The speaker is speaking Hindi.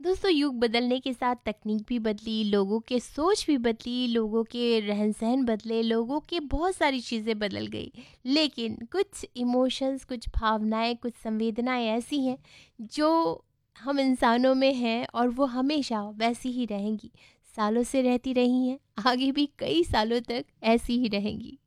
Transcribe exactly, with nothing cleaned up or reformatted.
दोस्तों, युग बदलने के साथ तकनीक भी बदली, लोगों के सोच भी बदली, लोगों के रहन सहन बदले, लोगों के बहुत सारी चीज़ें बदल गई। लेकिन कुछ इमोशंस, कुछ भावनाएं, कुछ संवेदनाएं ऐसी हैं जो हम इंसानों में हैं और वो हमेशा वैसी ही रहेंगी। सालों से रहती रही हैं, आगे भी कई सालों तक ऐसी ही रहेंगी।